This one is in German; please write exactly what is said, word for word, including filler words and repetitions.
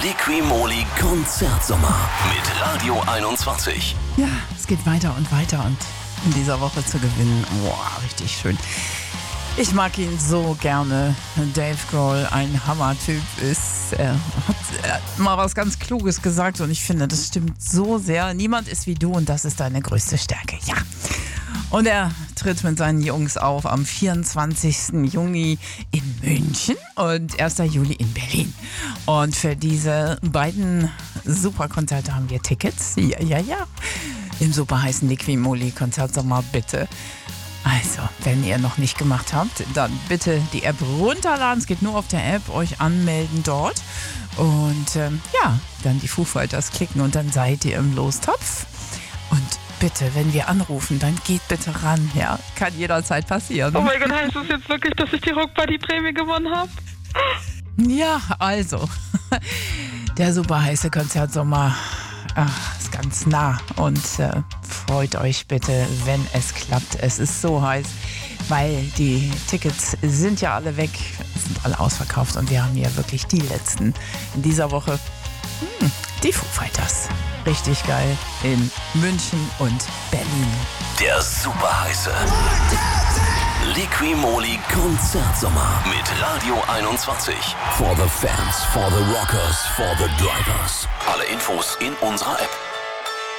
Liqui-Moly Konzertsommer mit Radio einundzwanzig. Ja, es geht weiter und weiter und in dieser Woche zu gewinnen, boah, richtig schön. Ich mag ihn so gerne. Dave Grohl, ein Hammertyp ist. Er hat, er hat mal was ganz Kluges gesagt und ich finde, das stimmt so sehr. Niemand ist wie du und das ist deine größte Stärke. Ja. Und er tritt mit seinen Jungs auf am vierundzwanzigsten Juni in München und ersten Juli in Berlin. Und für diese beiden Superkonzerte haben wir Tickets. Ja, ja, ja. Im super heißen Liqui-Moly Konzertsommer, bitte. Also, wenn ihr noch nicht gemacht habt, dann bitte die App runterladen. Es geht nur auf der App, euch anmelden dort. Und ähm, ja, dann die Foo Fighters klicken und dann seid ihr im Lostopf. Und bitte, wenn wir anrufen, dann geht bitte ran. Ja, kann jederzeit passieren. Oh mein Gott, heißt das jetzt wirklich, dass ich die Rockparty-Prämie gewonnen habe? Ja, also, der super heiße Konzertsommer ach, ist ganz nah und äh, freut euch bitte, wenn es klappt. Es ist so heiß, weil die Tickets sind ja alle weg, sind alle ausverkauft und wir haben ja wirklich die letzten in dieser Woche. Hm, die Foo Fighters. Richtig geil in München und Berlin. Der super heiße Liqui-Moly Konzertsommer mit Radio einundzwanzig. For the fans, for the rockers, for the drivers. Alle Infos in unserer App.